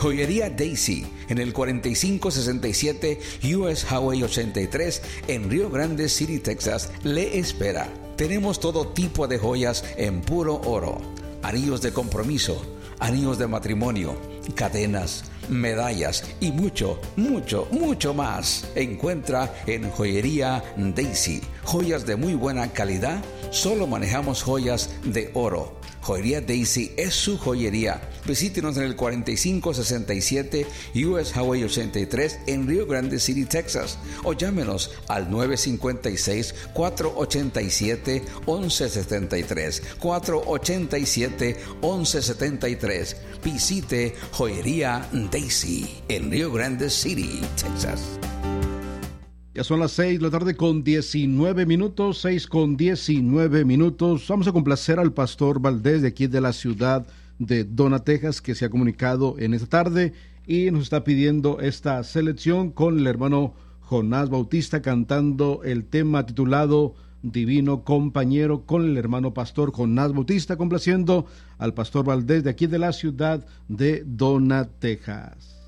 Joyería Daisy, en el 4567 US Highway 83, en Rio Grande City, Texas, le espera. Tenemos todo tipo de joyas en puro oro, anillos de compromiso, anillos de matrimonio, cadenas, medallas y mucho, mucho, mucho más. Encuentra en Joyería Daisy joyas de muy buena calidad. Solo manejamos joyas de oro. Joyería Daisy es su joyería. Visítenos en el 4567 US Highway 83 en Rio Grande City, Texas, o llámenos al 956-487-1173, 487-1173. Visite Joyería Daisy en Rio Grande City, Texas. Ya son las 6 de la tarde con 19 minutos, 6 con 19 minutos. Vamos a complacer al pastor Valdés de aquí de la ciudad de Donna, Texas, que se ha comunicado en esta tarde y nos está pidiendo esta selección con el hermano Jonás Bautista cantando el tema titulado Divino Compañero con el hermano pastor Jonás Bautista, complaciendo al pastor Valdés de aquí de la ciudad de Donna, Texas.